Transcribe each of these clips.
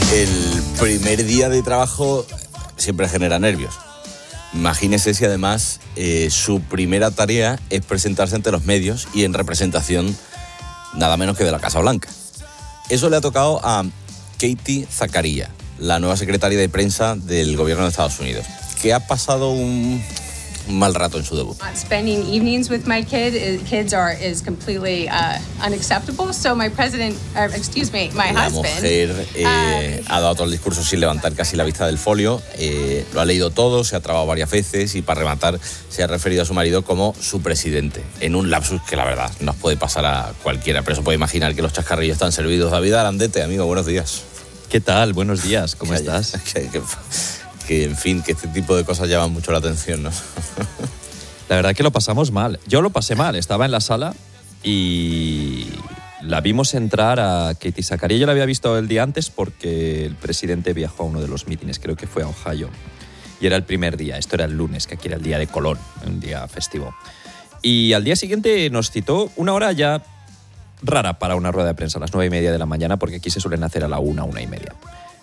El primer día de trabajo siempre genera nervios. Imagínese si además su primera tarea es presentarse ante los medios y en representación nada menos que de la Casa Blanca. Eso le ha tocado a Katie Zakaria, la nueva secretaria de prensa del gobierno de Estados Unidos, que ha pasado un mal rato en su debut. Spending evenings with my kids is completely unacceptable. So my husband. La mujer ha dado todo el discurso sin levantar casi la vista del folio. Lo ha leído todo, se ha trabado varias veces y para rematar se ha referido a su marido como su presidente, en un lapsus que la verdad nos puede pasar a cualquiera, pero eso puede imaginar que los chascarrillos están servidos. David Arandete, amigo, buenos días. ¿Qué tal? Buenos días, ¿cómo estás? Que en fin, que este tipo de cosas llaman mucho la atención, ¿no? La verdad que lo pasamos mal. Yo lo pasé mal, estaba en la sala y la vimos entrar a Katie Zakaria. Yo la había visto el día antes porque el presidente viajó a uno de los mítines, creo que fue a Ohio. Y era el primer día, esto era el lunes, que aquí era el día de Colón, un día festivo. Y al día siguiente nos citó una hora ya rara para una rueda de prensa, a las 9:30 de la mañana, porque aquí se suelen hacer a la 1:30.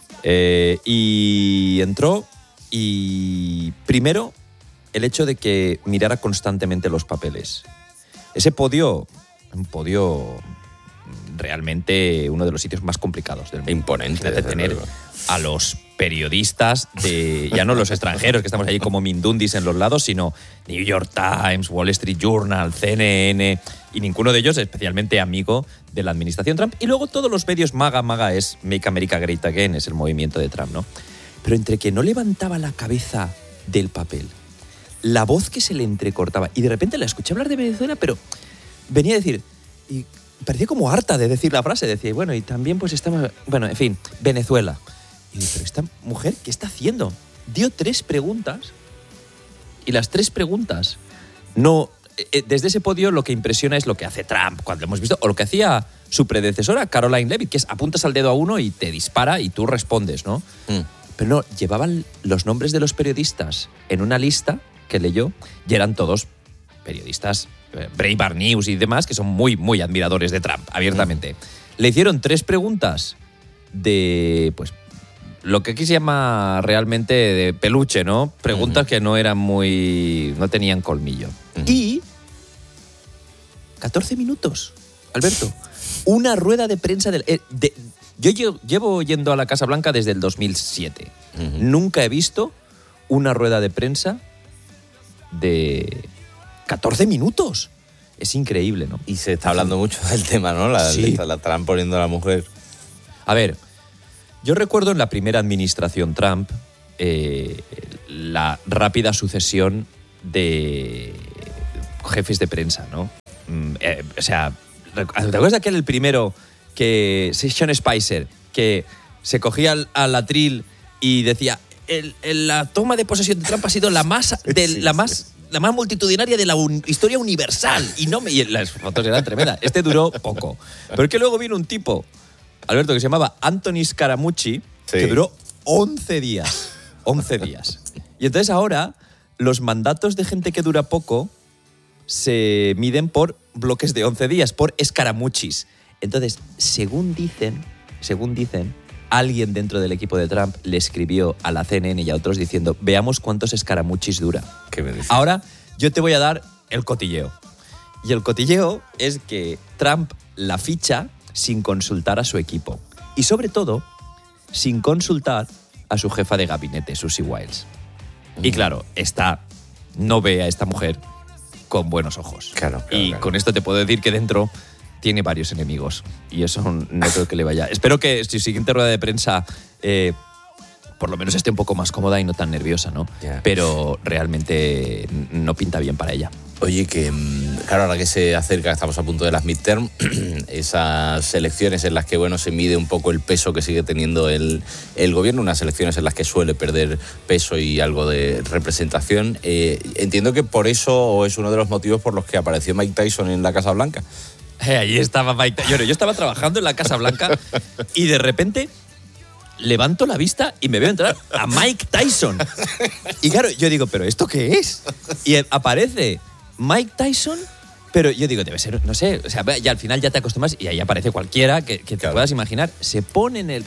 Y entró y primero el hecho de que mirara constantemente los papeles. Ese podio, un podio realmente uno de los sitios más complicados del mundo. Imponente. De tener a los periodistas, ya no los extranjeros que estamos allí como mindundis en los lados, sino New York Times, Wall Street Journal, CNN, y ninguno de ellos especialmente amigo de la administración Trump. Y luego todos los medios MAGA es Make America Great Again, es el movimiento de Trump, ¿no? Pero entre que no levantaba la cabeza del papel, la voz que se le entrecortaba, y de repente la escuché hablar de Venezuela, pero venía a decir, y parecía como harta de decir la frase, decía, bueno, y también pues estamos, bueno, en fin, Venezuela. Y digo, pero esta mujer, ¿qué está haciendo? Dio 3 preguntas y las 3 preguntas no... Desde ese podio lo que impresiona es lo que hace Trump, cuando lo hemos visto, o lo que hacía su predecesora, Caroline Leavitt, que es apuntas al dedo a uno y te dispara y tú respondes, ¿no? Pero no, llevaban los nombres de los periodistas en una lista que leyó y eran todos periodistas, Breitbart News y demás, que son muy, muy admiradores de Trump, abiertamente. Le hicieron 3 preguntas de, pues, lo que aquí se llama realmente de peluche, ¿no? Preguntas que no eran muy... no tenían colmillo. Y 14 minutos, Alberto. Una rueda de prensa yo llevo yendo a la Casa Blanca desde el 2007. Nunca he visto una rueda de prensa de 14 minutos. Es increíble, ¿no? Y se está hablando mucho del tema, ¿no? Sí. La estarán poniendo a la mujer. A ver, yo recuerdo en la primera administración Trump la rápida sucesión de jefes de prensa, ¿no? O sea, ¿te acuerdas de aquel el primero que Sean Spicer, que se cogía al atril y decía la toma de posesión de Trump ha sido la más multitudinaria de la historia universal y las fotos eran tremendas. Este duró poco. Pero es que luego vino un tipo, Alberto, que se llamaba Anthony Scaramucci, que duró 11 días. 11 días. Y entonces ahora los mandatos de gente que dura poco se miden por bloques de 11 días, por escaramuchis. Entonces, según dicen, alguien dentro del equipo de Trump le escribió a la CNN y a otros diciendo, veamos cuántos escaramuchis dura. ¿Qué me dices? Ahora yo te voy a dar el cotilleo. Y el cotilleo es que Trump la ficha sin consultar a su equipo. Y sobre todo, sin consultar a su jefa de gabinete, Susie Wiles. Y claro, no ve a esta mujer con buenos ojos. Claro. Con esto te puedo decir que dentro tiene varios enemigos. Y eso no creo que le vaya. Espero que su siguiente rueda de prensa por lo menos esté un poco más cómoda y no tan nerviosa, ¿no? Yeah. Pero realmente no pinta bien para ella. Oye, que claro, ahora que se acerca, estamos a punto de las midterm, esas elecciones en las que, bueno, se mide un poco el peso que sigue teniendo el gobierno, unas elecciones en las que suele perder peso y algo de representación. Entiendo que por eso es uno de los motivos por los que apareció Mike Tyson en la Casa Blanca. Allí estaba Mike Tyson. Yo estaba trabajando en la Casa Blanca y de repente levanto la vista y me veo entrar a Mike Tyson. Y claro, yo digo, ¿pero esto qué es? Y aparece Mike Tyson, pero yo digo, debe ser, no sé, o sea, ya al final ya te acostumbras y ahí aparece cualquiera que te puedas imaginar. Se pone en el...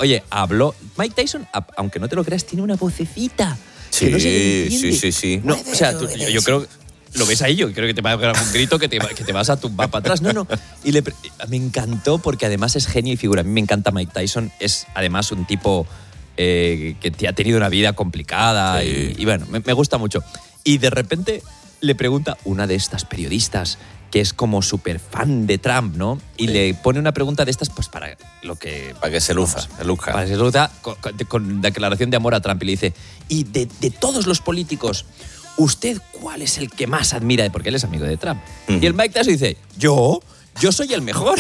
Oye, habló. Mike Tyson, aunque no te lo creas, tiene una vocecita. Sí, que no se le entiende. sí. No, o sea, yo creo. Lo ves ahí, yo creo que te va a dar un grito que te vas a tumbar para atrás. No. Y me encantó porque además es genio y figura. A mí me encanta Mike Tyson. Es además un tipo que ha tenido una vida complicada. Sí. Y bueno, me gusta mucho. Y de repente le pregunta una de estas periodistas que es como súper fan de Trump, ¿no? Y le pone una pregunta de estas pues para que se luzca. Para que se luzca con declaración de amor a Trump. Y le dice, y de todos los políticos, ¿usted cuál es el que más admira? Porque él es amigo de Trump. Y el Mike Tyson dice, ¿yo soy el mejor.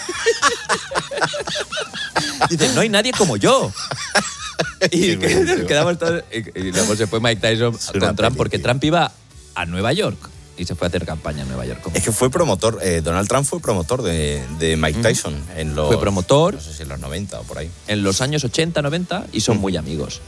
Dice, no hay nadie como yo. Y nos quedamos todos. Y luego se fue Mike Tyson con Trump porque Trump iba a Nueva York y se fue a hacer campaña en Nueva York. Es que fue promotor, Donald Trump fue promotor de Mike Tyson fue promotor. No sé si en los 90 o por ahí. En los años 80, 90 y son muy amigos.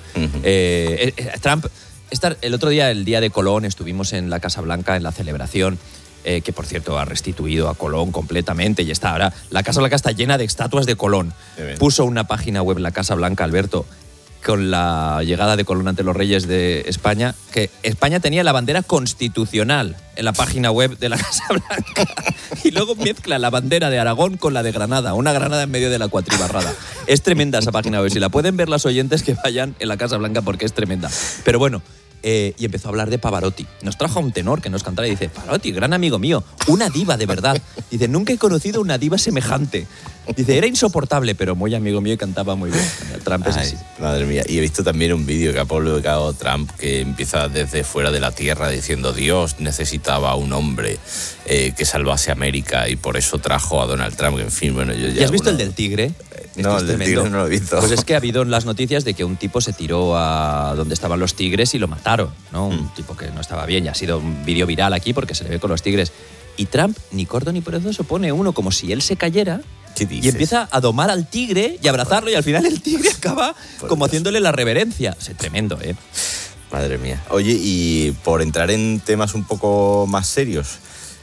Trump, el otro día, el día de Colón, estuvimos en la Casa Blanca en la celebración. Que por cierto ha restituido a Colón completamente y está ahora, la Casa Blanca está llena de estatuas de Colón. Puso una página web la Casa Blanca, Alberto, con la llegada de Colón ante los reyes de España, que España tenía la bandera constitucional en la página web de la Casa Blanca y luego mezcla la bandera de Aragón con la de Granada, una Granada en medio de la cuatribarrada. Es tremenda esa página web, si la pueden ver las oyentes que vayan en la Casa Blanca porque es tremenda. Pero bueno, y empezó a hablar de Pavarotti. Nos trajo a un tenor que nos cantara y dice, Pavarotti, gran amigo mío, una diva de verdad. Dice, nunca he conocido una diva semejante. Dice, era insoportable, pero muy amigo mío y cantaba muy bien. Trump es así. Madre mía. Y he visto también un vídeo que ha publicado Trump que empieza desde fuera de la tierra diciendo, Dios necesitaba un hombre que salvase a América y por eso trajo a Donald Trump. En fin, bueno, yo ya... ¿Y has visto el del tigre? No, el del tigre no lo he visto. Pues es que ha habido en las noticias de que un tipo se tiró a donde estaban los tigres y lo mataron, ¿no? Un tipo que no estaba bien y ha sido un vídeo viral aquí porque se le ve con los tigres. Y Trump, ni corto ni perezoso, pone uno como si él se cayera y empieza a domar al tigre y abrazarlo y al final el tigre acaba como haciéndole la reverencia. Es tremendo, ¿eh? Madre mía. Oye, y por entrar en temas un poco más serios,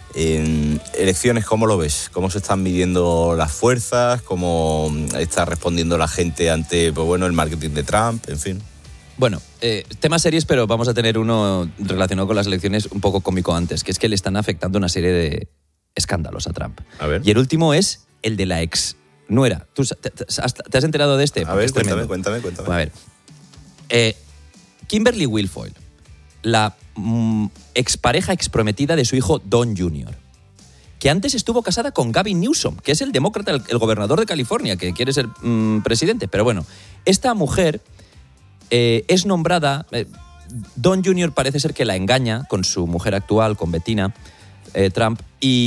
en elecciones, ¿cómo lo ves? ¿Cómo se están midiendo las fuerzas? ¿Cómo está respondiendo la gente ante, pues bueno, el marketing de Trump? En fin. Bueno, temas serios, pero vamos a tener uno relacionado con las elecciones un poco cómico antes, que es que le están afectando una serie de escándalos a Trump. A ver. Y el último es el de la ex nuera. ¿Tú te has enterado de este? A ver, cuéntame. A ver. Kimberly Wilfoyle, la expareja exprometida de su hijo Don Jr., que antes estuvo casada con Gavin Newsom, que es el demócrata, el gobernador de California, que quiere ser presidente. Pero bueno, esta mujer es nombrada... Don Jr. parece ser que la engaña con su mujer actual, con Bettina Trump, y